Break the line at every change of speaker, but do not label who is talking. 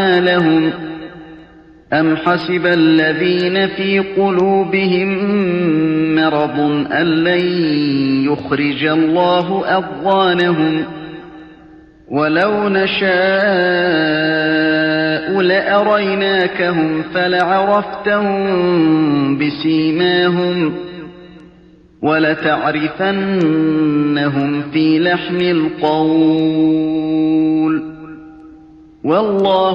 لهم أم حسب الذين في قلوبهم مرض أن لن يخرج الله أضغانهم ولو نشاء لأريناكهم فلعرفتهم بسيماهم ولتعرفنهم في لحن القول والله